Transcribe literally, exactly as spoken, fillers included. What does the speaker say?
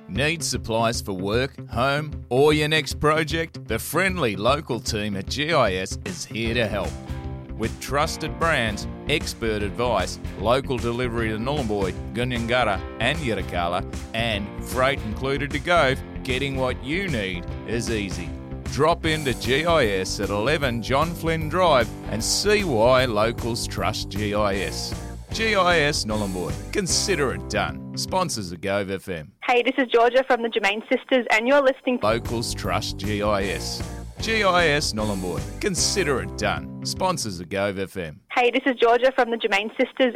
Need supplies for work, home, or your next project? The friendly local team at G I S is here to help. With trusted brands, expert advice, local delivery to Nhulunbuy, Gunyangara and Yirrakala, and freight included to go, getting what you need is easy. Drop into G I S at eleven John Flynn Drive and see why locals trust G I S. G I S Nhulunbuy. Consider it done. Sponsors of Gove F M. Hey, this is Georgia from the Germain Sisters and you're listening to Locals trust G I S. G I S Nhulunbuy. Consider it done. Sponsors of Gove F M. Hey, this is Georgia from the Germain Sisters